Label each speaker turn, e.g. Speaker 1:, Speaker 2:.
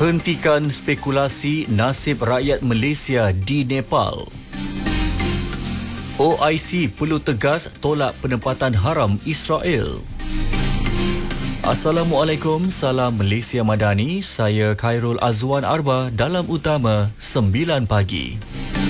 Speaker 1: Hentikan spekulasi nasib rakyat Malaysia di Nepal. OIC perlu tegas tolak penempatan haram Israel. Assalamualaikum, salam Malaysia Madani. Saya Khairul Azwan Arba dalam Utama 9 pagi.